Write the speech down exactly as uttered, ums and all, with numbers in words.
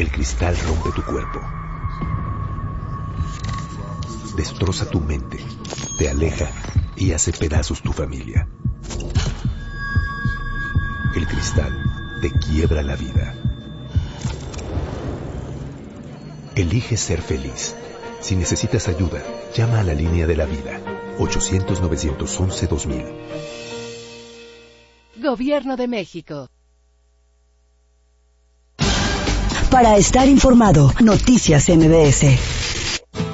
El cristal rompe tu cuerpo. Destroza tu mente, te aleja y hace pedazos tu familia. El cristal te quiebra la vida. Elige ser feliz. Si necesitas ayuda, llama a la línea de la vida. ochocientos, novecientos once, dos mil. Gobierno de México. Para estar informado, Noticias M B S.